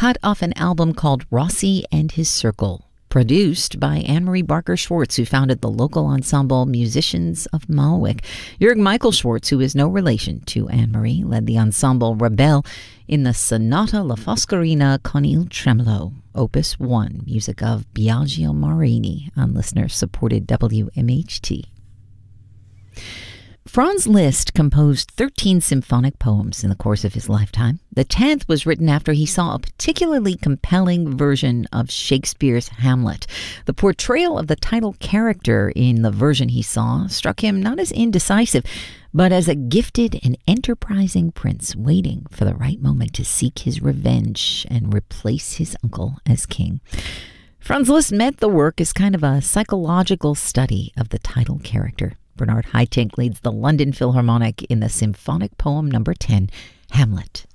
cut off an album called Rossi and His Circle, produced by Anne-Marie Barker Schwartz, who founded the local ensemble Musicians of Malwick. Jörg Michael Schwartz, who is no relation to Anne-Marie, led the ensemble Rebel in the Sonata La Foscarina con il Tremolo, Opus 1, music of Biagio Marini on listener-supported WMHT. Franz Liszt composed 13 symphonic poems in the course of his lifetime. The 10th was written after he saw a particularly compelling version of Shakespeare's Hamlet. The portrayal of the title character in the version he saw struck him not as indecisive, but as a gifted and enterprising prince waiting for the right moment to seek his revenge and replace his uncle as king. Franz Liszt meant the work as kind of a psychological study of the title character. Bernard Haitink leads the London Philharmonic in the symphonic poem number 10, Hamlet.